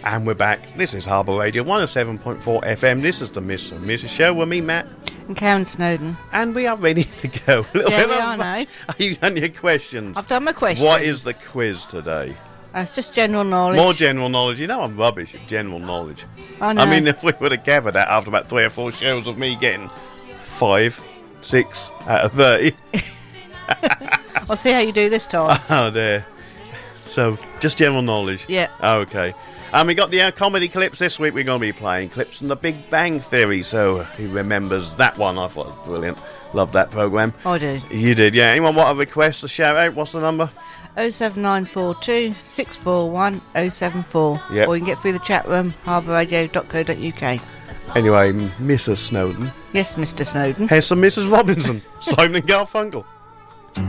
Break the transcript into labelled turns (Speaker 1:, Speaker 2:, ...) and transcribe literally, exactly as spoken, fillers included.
Speaker 1: And we're back. This is Harbour Radio one oh seven point four F M. This is the Miss and Missus Show with me, Matt.
Speaker 2: And Karen Snowden.
Speaker 1: And we are ready to go. A little
Speaker 2: Yeah,
Speaker 1: bit
Speaker 2: we
Speaker 1: of
Speaker 2: are now.
Speaker 1: Are you done your questions?
Speaker 2: I've done my questions.
Speaker 1: What is the quiz today?
Speaker 2: Uh, it's just general knowledge.
Speaker 1: More general knowledge. You know I'm rubbish at general knowledge.
Speaker 2: I know.
Speaker 1: I mean, if we would have gathered that after about three or four shows of me getting five, six out of thirty.
Speaker 2: I'll see how you do this time.
Speaker 1: Oh, there. So, just general knowledge.
Speaker 2: Yeah.
Speaker 1: Okay. And we got the uh, comedy clips this week. We're going to be playing clips from The Big Bang Theory. So, who remembers that one? I thought it was brilliant. Loved that programme.
Speaker 2: I did.
Speaker 1: You did, yeah. Anyone want a request, a shout out? What's the number?
Speaker 2: oh seven nine four two, six four one, oh seven four.
Speaker 1: Yep.
Speaker 2: Or you can get through the chat room, harbour radio dot co dot uk.
Speaker 1: Anyway, Missus Snowden.
Speaker 2: Yes, Mister Snowden.
Speaker 1: Here's some Missus Robinson. Simon and Garfunkel.